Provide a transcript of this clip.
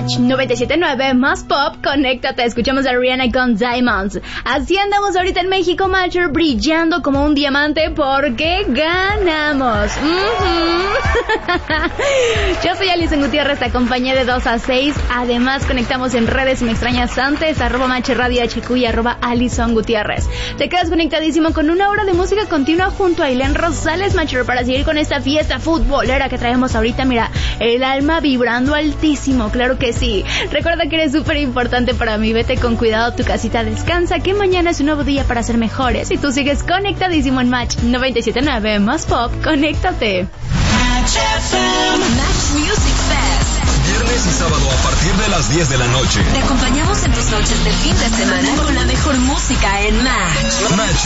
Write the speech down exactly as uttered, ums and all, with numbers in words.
Match noventa y siete punto nueve más pop, conéctate, escuchamos a Rihanna con Diamonds. Así andamos ahorita en México, Matcher, brillando como un diamante porque ganamos. Uh-huh. Yo soy Alison Gutiérrez, te acompañé de dos a seis. Además, conectamos en redes, si me extrañas antes, arroba Matcher Radio H Q y arroba Alison Gutiérrez. Te quedas conectadísimo con una hora de música continua junto a Ailén Rosales, Matcher, para seguir con esta fiesta futbolera que traemos ahorita. Mira, el alma vibrando altísimo, claro que sí. Recuerda que eres súper importante para mí. Vete con cuidado, tu casita descansa, que mañana es un nuevo día para ser mejores. Y tú sigues conectadísimo en Match noventa y siete punto nueve más pop, conéctate. Match F M, Match Music Fest. Viernes y sábado a partir de las diez de la noche. Te acompañamos en tus noches de fin de semana con la mejor música en Match. Match